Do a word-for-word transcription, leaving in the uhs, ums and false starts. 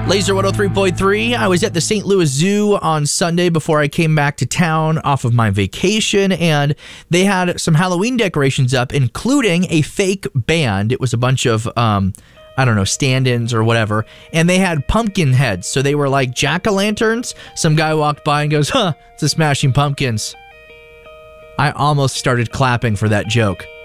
Laser one oh three point three. I was at the Saint Louis Zoo on Sunday before I came back to town off of my vacation, and they had some Halloween decorations up, including a fake band. It was a bunch of, um, I don't know, stand-ins or whatever, and they had pumpkin heads, so they were like jack-o'-lanterns. Some guy walked by and goes, huh, it's the Smashing Pumpkins. I almost started clapping for that joke.